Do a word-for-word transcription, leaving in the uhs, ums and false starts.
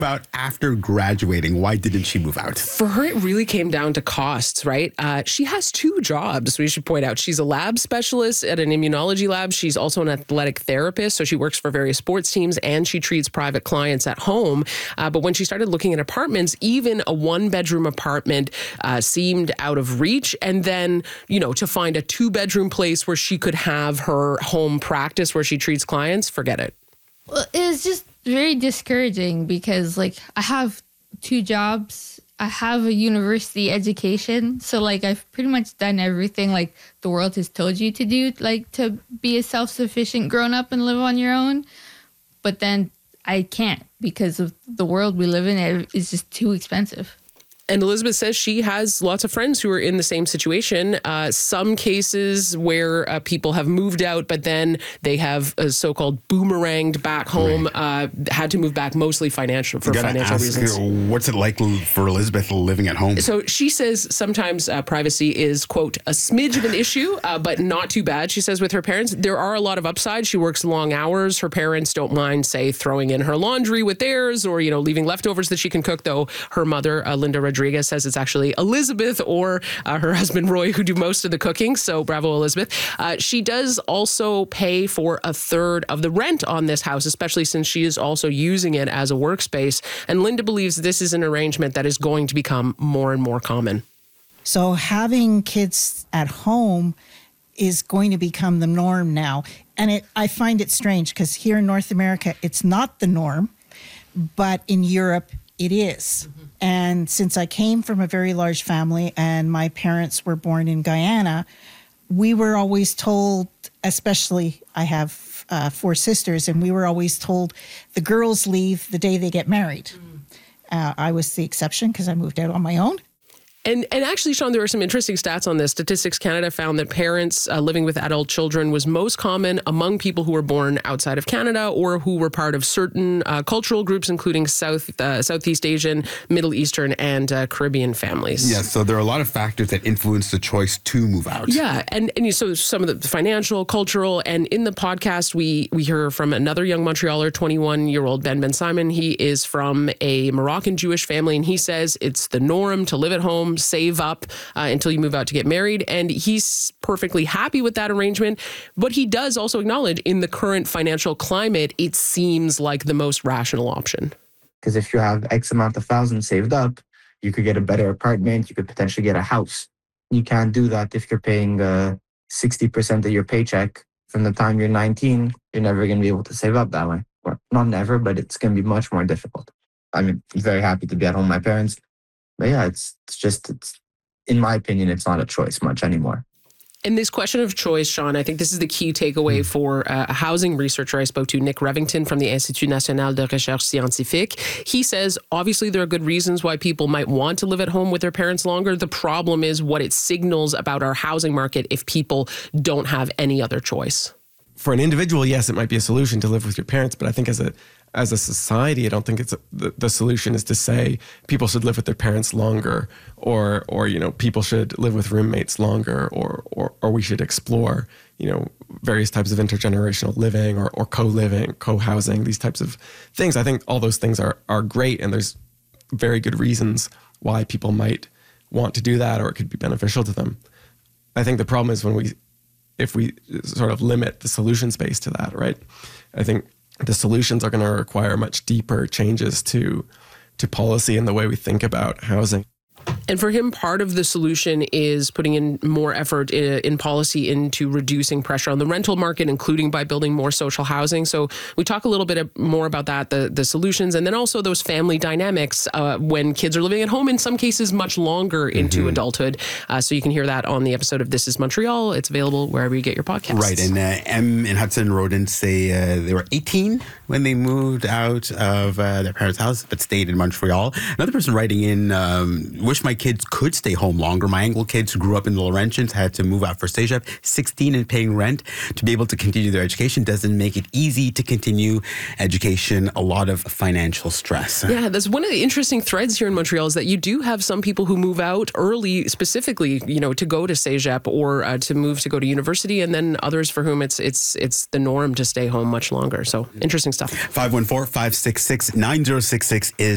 about after graduating? Why didn't she move out? For her, it really came down to costs, right? Uh, she has two jobs, we should point out. She's a lab specialist at an immunology lab. She's also an athletic therapist, so she works for various sports teams, and she treats private clients at home. Uh, but when she started looking at apartments, even a one-bedroom apartment uh, seemed out of reach. And then, you know, to find a two-bedroom place where she could have her home practice where she treats clients, forget it. Well, it's just very discouraging because, like, I have two jobs. I have a university education. So, like, I've pretty much done everything, like, the world has told you to do, like, to be a self-sufficient grown-up and live on your own. But then I can't because of the world we live in. It's just too expensive. And Elizabeth says she has lots of friends who are in the same situation. Uh, some cases where uh, people have moved out, but then they have uh, so-called boomeranged back home, right. uh, had to move back mostly financial for financial ask, reasons. What's it like for Elizabeth living at home? So she says sometimes uh, privacy is, quote, a smidge of an issue, uh, but not too bad. She says with her parents, there are a lot of upsides. She works long hours. Her parents don't mind, say, throwing in her laundry with theirs or, you know, leaving leftovers that she can cook, though her mother, uh, Linda Rodriguez, Rodriguez says it's actually Elizabeth or uh, her husband Roy who do most of the cooking. So bravo, Elizabeth. Uh, she does also pay for a third of the rent on this house, especially since she is also using it as a workspace. And Linda believes this is an arrangement that is going to become more and more common. So having kids at home is going to become the norm now. And it, I find it strange because here in North America, it's not the norm, but in Europe, it is. Mm-hmm. And since I came from a very large family and my parents were born in Guyana, we were always told, especially I have uh, four sisters, and we were always told the girls leave the day they get married. Mm. Uh, I was the exception because I moved out on my own. And and actually, Sean, there are some interesting stats on this. Statistics Canada found that parents uh, living with adult children was most common among people who were born outside of Canada or who were part of certain uh, cultural groups, including South uh, Southeast Asian, Middle Eastern, and uh, Caribbean families. Yeah, so there are a lot of factors that influence the choice to move out. Yeah, and, and so some of the financial, cultural, and in the podcast, we, we hear from another young Montrealer, twenty-one-year-old Ben Ben Simon. He is from a Moroccan Jewish family, and he says it's the norm to live at home, save up uh, until you move out to get married. And he's perfectly happy with that arrangement. But he does also acknowledge in the current financial climate, it seems like the most rational option. Because if you have X amount of thousands saved up, you could get a better apartment. You could potentially get a house. You can't do that if you're paying uh, sixty percent of your paycheck from the time you're nineteen. You're never going to be able to save up that way. Or not never, but it's going to be much more difficult. I mean, I'm very happy to be at home with my parents. But yeah, it's, it's just, it's, in my opinion, it's not a choice much anymore. And this question of choice, Sean, I think this is the key takeaway for uh, a housing researcher I spoke to, Nick Revington from the Institut National de Recherche Scientifique. He says, obviously, there are good reasons why people might want to live at home with their parents longer. The problem is what it signals about our housing market if people don't have any other choice. For an individual, yes, it might be a solution to live with your parents, but I think as a as a society, I don't think it's a, the, the solution is to say people should live with their parents longer, or or you know people should live with roommates longer, or or or we should explore you know various types of intergenerational living or or co-living, co-housing, these types of things. I think all those things are are great, and there's very good reasons why people might want to do that, or it could be beneficial to them. I think the problem is when we if we sort of limit the solution space to that, right? I think the solutions are going to require much deeper changes to to policy and the way we think about housing. And for him, part of the solution is putting in more effort in, in policy into reducing pressure on the rental market, including by building more social housing. So we talk a little bit more about that, the, the solutions, and then also those family dynamics uh, when kids are living at home, in some cases much longer into mm-hmm. adulthood. Uh, so you can hear that on the episode of This is Montreal. It's available wherever you get your podcasts. Right. And uh, Em and Hudson Rodin say uh, they were eighteen when they moved out of uh, their parents' house, but stayed in Montreal. Another person writing in, um, wish my kids could stay home longer. My Angle kids who grew up in the Laurentians had to move out for Cégep, sixteen and paying rent to be able to continue their education. Doesn't make it easy to continue education. A lot of financial stress. Yeah, that's one of the interesting threads here in Montreal is that you do have some people who move out early, specifically, you know, to go to Cégep or uh, to move to go to university, and then others for whom it's it's it's the norm to stay home much longer. So interesting stuff. five one four, five six six, nine zero six six is